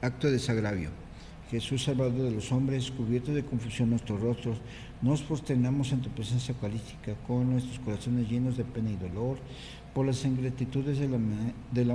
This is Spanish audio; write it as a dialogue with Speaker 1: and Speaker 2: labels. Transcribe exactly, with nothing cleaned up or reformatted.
Speaker 1: acto de desagravio. Jesús, Salvador de los hombres, cubierto de confusión nuestros rostros, nos prosternamos en tu presencia eucarística con nuestros corazones llenos de pena y dolor por las ingratitudes de la, de la